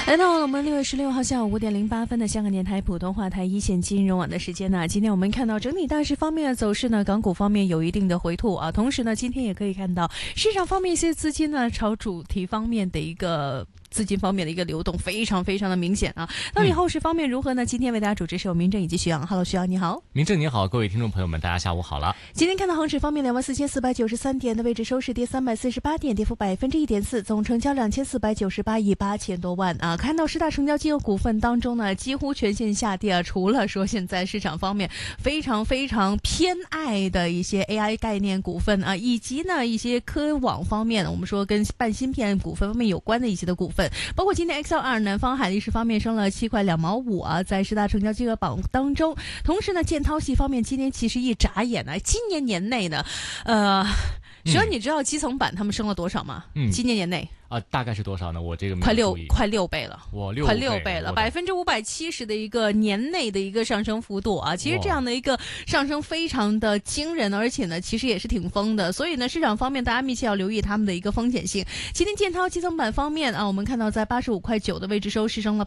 来到了我们6月16号下午5点08分的香港电台普通话台一线金融网的时间呢。今天我们看到整体大势方面的走势呢，港股方面有一定的回吐啊，同时呢，今天也可以看到市场方面一些资金呢朝主题方面的一个资金方面的一个流动非常非常的明显啊。到底后市方面如何呢？今天为大家主持是有明正以及徐阳。Hello， 徐阳你好。 明正你好，各位听众朋友们，大家下午好了。 今天看到恒指方面24493点的位置收市跌348点，跌幅1.4%，总成交2498亿8000多万啊。看到10大成交金额股份当中呢，几乎全线下跌啊，除了说现在市场方面非常非常偏爱的一些 AI 概念股份啊，以及呢一些科网方面，我们说跟半芯片股份方面有关的一些的股份，包括今天 XL2 南方海力士方面升了7块2毛5啊，在10大成交金额榜当中。同时呢，建滔系方面今天其实一眨眼呢，今年年内呢，徐阳你知道基层板他们升了多少吗？今年年内。 大概是多少呢？我这个快6倍了，快6倍了，570%的一个年内的一个上升幅度啊！其实这样的一个上升非常的惊人，而且呢，其实也是挺疯的。所以呢，市场方面大家密切要留意他们的一个风险性。今天建滔基层板方面啊，我们看到在85块9的位置收市升了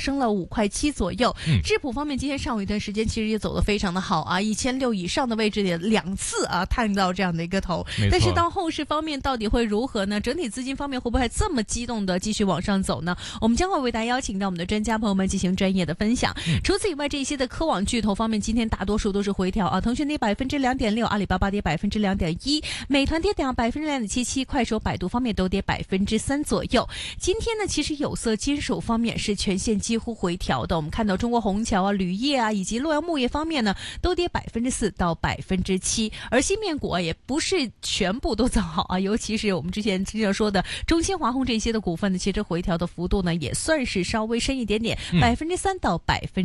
5块7左右。质谱方面，今天上午一段时间其实也走得非常的好啊，1600以上的位置也2次啊探到这样的一个头。但是到后市方面到底会如何呢？整体资金方面会不会这么激动的继续往上走呢？我们将会为大家邀请到我们的专家朋友们进行专业的分享。除此以外，这些的科网巨头方面，今天大多数都是回调啊。腾讯跌2.6%，阿里巴巴跌2.1%，美团跌2.77%，快手、百度方面都跌3%左右。今天呢，其实有色金属方面是全线几乎回调的。我们看到中国虹桥啊、铝业啊以及洛阳钼业方面呢，都跌4%到7%。而芯片股啊，也不是全部都走好啊，尤其是我们之前经常说的中兴、华虹这些的股份呢，其实回调的幅度呢也算是稍微深一点点，3%到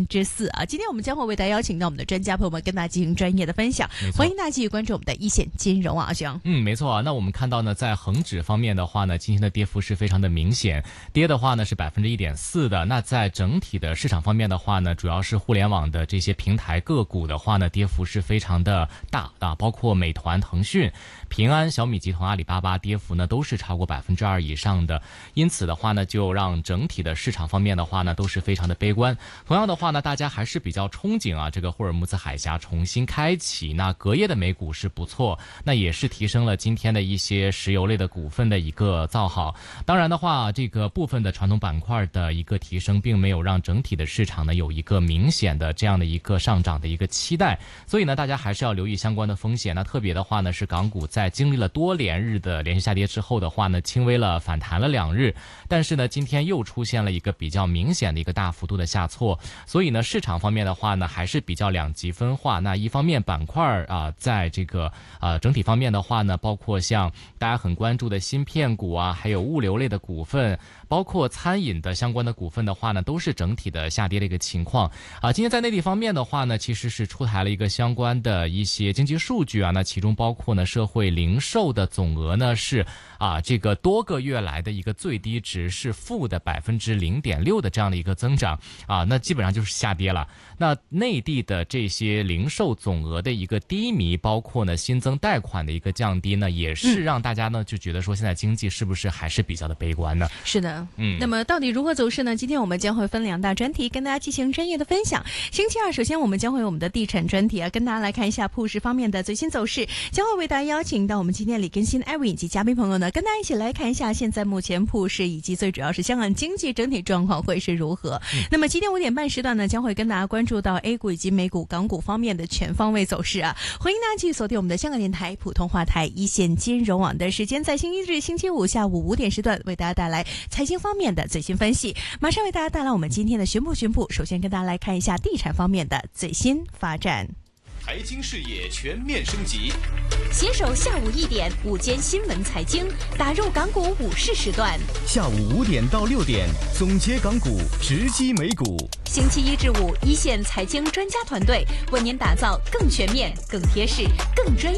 4%啊。今天我们将会为大家邀请到我们的专家朋友们跟大家进行专业的分享，欢迎大家继续关注我们的一线金融啊，阿翔。 没错啊。那我们看到呢，在恒指方面的话呢，今天的跌幅是非常的明显，跌的话呢是1.4%的。那在整体的市场方面的话呢，主要是互联网的这些平台个股的话呢，跌幅是非常的大啊，包括美团、腾讯、平安、小米集团、阿里巴巴，跌幅呢都是超过2%以上的。因此的话呢，就让整体的市场方面的话呢，都是非常的悲观。同样的话呢，大家还是比较憧憬啊，这个霍尔木兹海峡重新开启。那隔夜的美股是不错，那也是提升了今天的一些石油类的股份的一个造好。当然的话，这个部分的传统板块的一个提升，并没有让整体的市场呢有一个明显的这样的一个上涨的一个期待。所以呢，大家还是要留意相关的风险。那特别的话呢，是港股在经历了多连日的连续下跌之后的话呢，轻微了反弹了2日，但是呢，今天又出现了一个比较明显的一个大幅度的下挫。所以呢，市场方面的话呢，还是比较两极分化。那一方面板块在这个整体方面的话呢，包括像大家很关注的芯片股啊，还有物流类的股份，包括餐饮的相关的股份的话呢，都是整体的下跌的一个情况啊。今天在内地方面的话呢，其实是出台了一个相关的一些经济数据啊，那其中包括呢，社会零售的总额呢是这个多个月来的一个最低值是负的0.6%的这样的一个增长啊，那基本上就是下跌了。那内地的这些零售总额的一个低迷，包括呢新增贷款的一个降低呢，也是让大家呢就觉得说现在经济是不是还是比较的悲观呢？ 是的，那么到底如何走势呢？今天我们将会分2大专题跟大家进行专业的分享。星期二，首先我们将会有我们的地产专题啊，跟大家来看一下铺市方面的最新走势，将会为大家邀请到我们今天李根新、艾薇以及嘉宾朋友呢，跟大家一起来看一下现在目前铺市以及最主要是香港经济整体状况会是如何。那么今天5点半时段呢，将会跟大家关注到 A 股以及美股、港股方面的全方位走势啊。欢迎大家继续锁定我们的香港电台普通话台一线金融网的时间，在星期日、星期五下午5点时段为大家带来财经方面的最新分析。马上为大家带来我们今天的寻普，首先跟大家来看一下地产方面的最新发展。 财经视野全面升级， 携手下午1点午间新闻财经，打入港股午市时段。 下午5点到6点，总结港股，直击美股。 星期1至5，一线财经专家团队为您打造更全面、更贴市、更专业